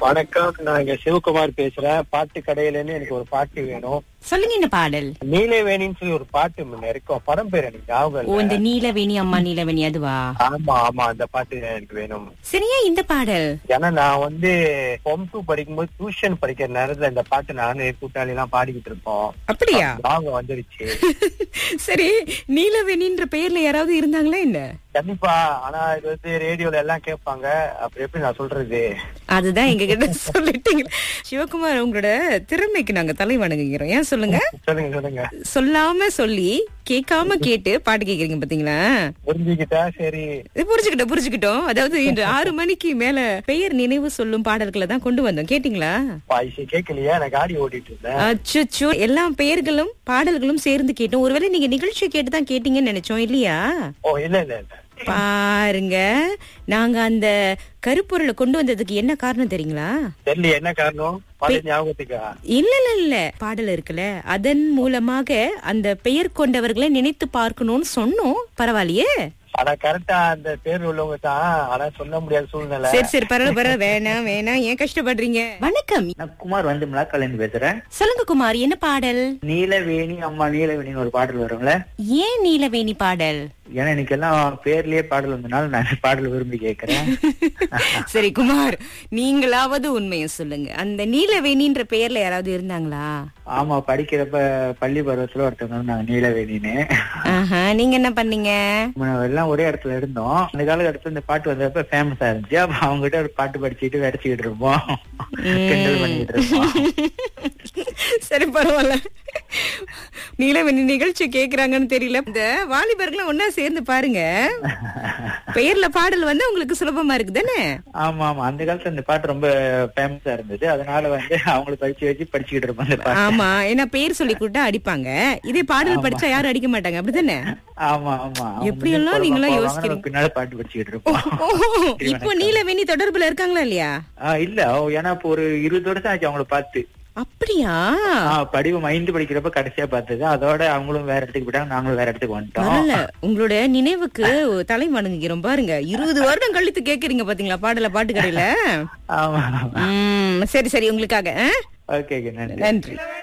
வணக்கம், நான் இங்க சிவகுமார் பேசுறேன். பாட்டு கடையில இருந்து எனக்கு ஒரு பாட்டு வேணும். சொல்லுங்க இந்த பாடல். நீலவேணின்னு சொல்லி ஒரு பாட்டு முன்ன இருக்கும். படம் பேர் எனக்கு ஞாபகம் ஓ, இல்ல. இந்த நீலவேணி அம்மா நீலவேணி அதுவா? ஆமா ஆமா, அந்த பாட்டு எனக்கு வேணும். சரியா இந்த பாடல்? ஏன்னா நான் Form 2 படிக்கும்போது டியூஷன் படிக்கிற நேரத்துல இந்த பாட்டு நானு கூட்டாளி எல்லாம் பாடிக்கிட்டு இருப்போம். அப்படியா? ஞாபகம் வந்துருச்சு. சரி, நீலவேணின்ற பெயர்ல யாராவது இருந்தாங்களா என்ன? கண்டிப்பா. ஆனா இது ரேடியோல எல்லாம் கேட்பாங்க. அப்படி எப்படி நான் சொல்றது? அதுதான் எங்க கிட்ட சொல்லிட்டீங்க. சிவகுமார், உங்களோட திறமைக்கு நாங்க தலை வணங்குகிறோம். ஏன் சொல்லுங்க. சொல்லுங்க சொல்லுங்க. சொல்லாம சொல்லி கேட்காம கேட்டு பாட்டு கேக்குறீங்க பாத்தீங்களா? புரிஞ்சுக்கிட்டா சரி. புரிஞ்சுக்கிட்டோம். அதாவது இன்று 6 மணிக்கு மேல பெயர் நினைவு சொல்லும் பாடல்களை தான் கொண்டு வந்தோம். கேட்டீங்களா? கேட்கலையா? எனக்கு ஆடி ஓடிட்டு இருந்தேன். அச்சோ, எல்லா பெயர்களும் பாடல்களும் சேர்ந்து கேட்டோம். ஒருவேளை நீங்க நிகழ்ச்சி கேட்டுதான் கேட்டீங்கன்னு நினைச்சோம் இல்லையா? ஓ இல்ல இல்ல இல்ல. பாருங்க, நாங்க அந்த கருப்பொருளை கொண்டு வந்ததுக்கு என்ன காரணம் தெரியுங்களா? தெரியல. என்ன காரணம்? ஞாபகத்துக்கா? இல்ல பாடல் இருக்குல்ல, அதன் மூலமாக அந்த பெயர் கொண்டவர்களை நினைத்து பார்க்கணும்னு சொன்னோம். பரவாயில்லையே. ஆனா கரெக்டா அந்த பேர் உள்ளவங்க தான். ஆனா சொல்ல முடியாத சூழ்நிலை. சரி பரவாயில்ல. வேணாம் ஏன் கஷ்டப்படுறீங்க? வணக்கம், நான் குமார் மிளாக்காலேருந்து பேசுறேன். சொல்லுங்க குமார், என்ன பாடல்? நீலவேணி அம்மா நீலவேணின்னு ஒரு பாடல் வரும்ல. ஏன் நீலவேணி பாடல்? ஏன்னா எனக்கு எல்லாம் பேர்லயே பாடல் வந்தனால நான் பாடல் விரும்பி கேட்கிறேன். சரி குமார், நீங்களாவது உண்மையை சொல்லுங்க. அந்த நீலவேணின்ற பெயர்ல யாராவது இருந்தாங்களா? ஆமா, படிக்கிறப்ப பள்ளி பருவத்துல ஒருத்தவங்க நாங்க நீலவேணின்னு. நீங்க என்ன பண்ணீங்க? எல்லாம் ஒரே இடத்துல இருந்தோம். அந்த காலகட்டத்துல இந்த பாட்டு வந்தப்ப ஃபேமஸா இருந்துச்சு. அப்ப அவங்க கிட்ட ஒரு பாட்டு படிச்சுட்டு வரைச்சுக்கிட்டு இருப்போம், கிண்டல் பண்ணிட்டு இருப்போம். சரி பரவாயில்ல. நீலவேணி நிகழ்ச்சி கேக்குறாங்கன்னு தெரியல. இந்த வாலிபர்களும் ஒன்னா சேர்ந்து பாருங்க, பெயர்ல பாடல் வந்து உங்களுக்கு சுலபமா இருக்கு தானே? ஆமா ஆமா, அந்த காலத்துல இந்த பாட்டு ரொம்ப ஃபேமஸா இருந்தது. அதனால அவங்களை வச்சு படிச்சுக்கிட்டு இருப்பாங்க. ஆமா, ஏன்னா பேர் சொல்லி கூட்டா அடிப்பாங்க. இதே பாடல் படிச்சா யாரும் அடிக்க மாட்டாங்க, அப்படித்தானே? ஆமா ஆமா, எப்படி எல்லாம் நீங்களா யோசிக்கிறீங்க. பின்னால பாட்டு படிச்சுக்கிட்டு இருப்போம். இப்போ நீலவேணி தொடர்புல இருக்காங்களா இல்லையா? இல்ல, ஏன்னா இப்போ ஒரு 20 வருஷம் ஆச்சு அவங்கள பார்த்து. அப்படியா? படிவம் 5 படிக்கிறப்ப கடைசியா பார்த்தது. அதோட அவங்களும் வேற இடத்துக்கு போயிட்டாங்க, நாங்களும் வேற இடத்துக்கு வந்துட்டோம். உங்களோட நினைவுக்கு தலை வணங்குகிறோம். பாருங்க, 20 வருடம் கழித்து கேக்குறீங்க பாத்தீங்களா பாட்டு கடையில. ஆமா. சரி உங்களுக்காக. ஓகே, நன்றி.